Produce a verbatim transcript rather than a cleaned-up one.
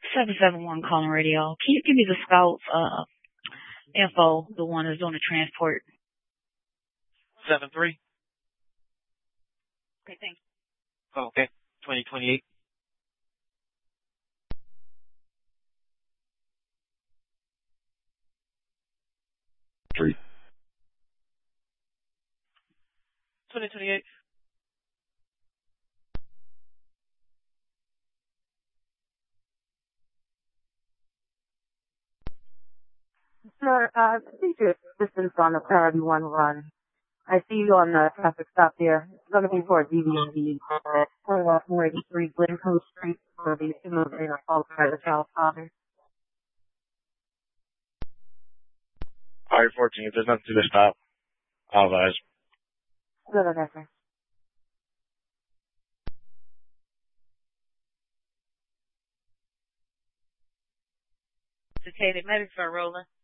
seven seven one calling radio. Can you give me the scout's uh, info, the one that's doing the transport? Seven three. Okay, thanks. Oh, okay. Twenty twenty eight. Three. Twenty twenty eight. Sir, uh, please your assistance on the Priority One run. I see you on the traffic stop there. Looking for a D V O D. Pulling off four eighty-three Glencoe Street for the immigrant assault by the child father. I fourteen, if there's nothing to the stop, I'll advise. Good, okay, sir. Cicada medics are rolling.